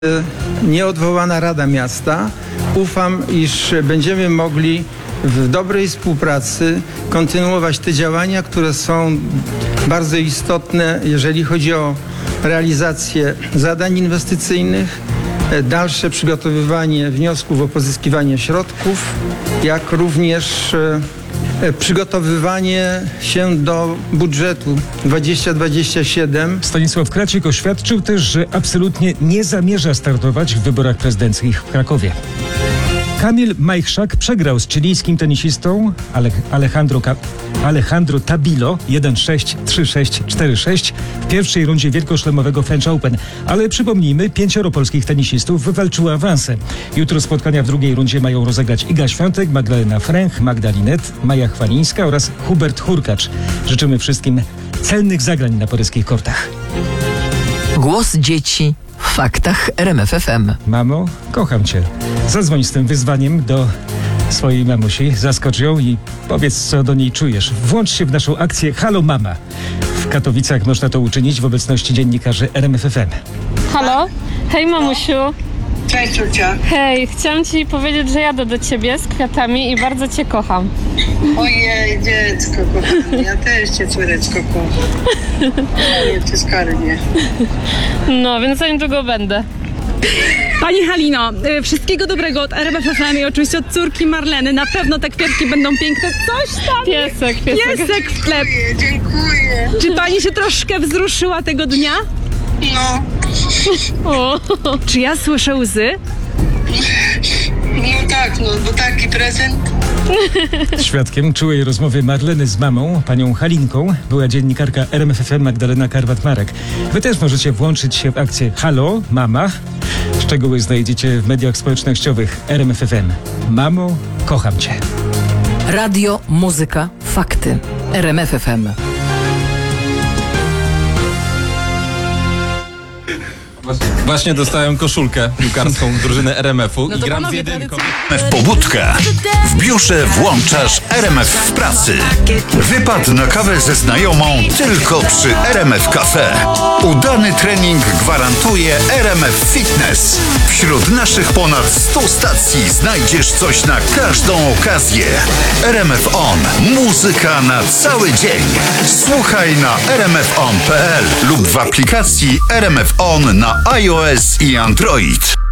Nieodwołana Rada Miasta. Ufam, iż będziemy mogli w dobrej współpracy kontynuować te działania, które są bardzo istotne, jeżeli chodzi o realizację zadań inwestycyjnych, dalsze przygotowywanie wniosków o pozyskiwanie środków, jak również przygotowywanie się do budżetu 2027. Stanisław Kracik oświadczył też, że absolutnie nie zamierza startować w wyborach prezydenckich w Krakowie. Kamil Majchrzak przegrał z chilijskim tenisistą Alejandro Tabilo 1-6, 3-6, 4-6 w pierwszej rundzie wielkoszlemowego French Open. Ale przypomnijmy, 5 polskich tenisistów wywalczyło awanse. Jutro spotkania w drugiej rundzie mają rozegrać Iga Świątek, Magdalena Fręch, Magda Linet, Maja Chwalińska oraz Hubert Hurkacz. Życzymy wszystkim celnych zagrań na paryskich kortach. Głos dzieci w faktach RMF FM. Mamo, kocham cię. Zadzwoń z tym wyzwaniem do swojej mamusi, zaskocz ją i powiedz, co do niej czujesz. Włącz się w naszą akcję Halo Mama. W Katowicach można to uczynić w obecności dziennikarzy RMF FM. Halo? Hej mamusiu. Cześć ciocia. Hej, chciałam ci powiedzieć, że jadę do ciebie z kwiatami i bardzo cię kocham. Ojej, dziecko kochane, ja też cię córeczko kocham. Ojej, ty skarbie. No, więc za niedługo będę. Pani Halino, wszystkiego dobrego od RMF FM i oczywiście od córki Marleny. Na pewno te kwiatki będą piękne. Coś tam. Piesek. Piesek w chleb. Dziękuję. Czy pani się troszkę wzruszyła tego dnia? No, O, Czy ja słyszę łzy? no tak, no, bo taki prezent. Świadkiem czułej rozmowy Marleny z mamą, panią Halinką, była dziennikarka RMF FM Magdalena Karwat-Marek. Wy też możecie włączyć się w akcję Halo Mama. Szczegóły znajdziecie w mediach społecznościowych RMF FM. Mamo, kocham cię. Radio, muzyka, fakty. RMF FM. Właśnie dostałem koszulkę piłkarską drużyny RMF-u i gram z jedynką. Pobudka. W biurze włączasz RMF w pracy. Wypad na kawę ze znajomą tylko przy RMF Cafe. Udany trening gwarantuje RMF Fitness. Wśród naszych ponad 100 stacji znajdziesz coś na każdą okazję. RMF On. Muzyka na cały dzień. Słuchaj na rmfon.pl lub w aplikacji RMF On na iOS i Android.